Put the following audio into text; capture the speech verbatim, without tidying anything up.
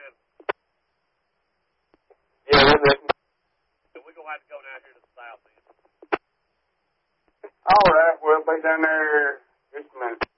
in. Yeah, we're listening. We're going to have to go down here to the south end. All right, we'll be down there just a minute.